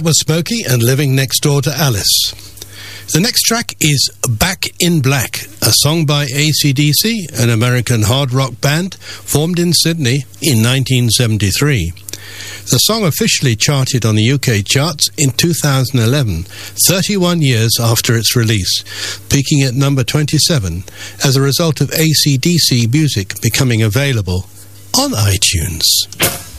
That was Smokey and Living Next Door to Alice. The next track is Back in Black, a song by AC/DC, an American hard rock band formed in Sydney in 1973. The song officially charted on the UK charts in 2011, 31 years after its release, peaking at number 27 as a result of AC/DC music becoming available on iTunes.